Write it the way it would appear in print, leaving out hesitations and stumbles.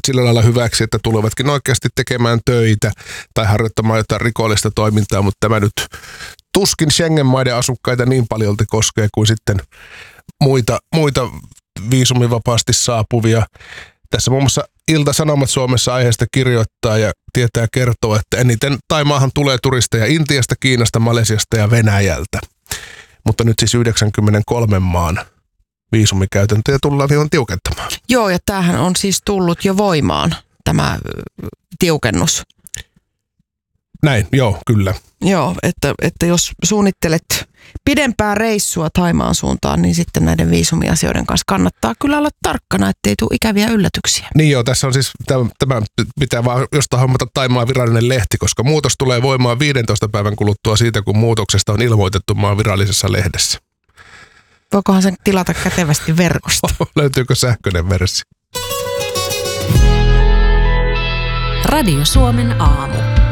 sillä lailla hyväksi, että tulevatkin oikeasti tekemään töitä tai harjoittamaan jotain rikollista toimintaa, mutta tämä nyt tuskin Schengen-maiden asukkaita niin paljolti koskee kuin sitten muita viisumivapaasti saapuvia. Tässä muun muassa Ilta-Sanomat Suomessa aiheesta kirjoittaa ja tietää kertoa, että eniten Taimaahan tulee turisteja Intiasta, Kiinasta, Malesiasta ja Venäjältä. Mutta nyt siis 93 maan viisumikäytäntöjä tullaan hieman tiukentamaan. Joo, ja tämähän on siis tullut jo voimaan, tämä tiukennus. Näin, joo, kyllä. Joo, että jos suunnittelet pidempää reissua Thaimaan suuntaan, niin sitten näiden viisumiasioiden kanssa kannattaa kyllä olla tarkkana, ettei tule ikäviä yllätyksiä. Niin joo, tässä on siis, tämä pitää vaan jostain hommata Thaimaan virallinen lehti, koska muutos tulee voimaan 15 päivän kuluttua siitä, kun muutoksesta on ilmoitettu maan virallisessa lehdessä. Voikohan sen tilata kätevästi verkosta? Löytyykö sähköinen versio? Radio Suomen aamu.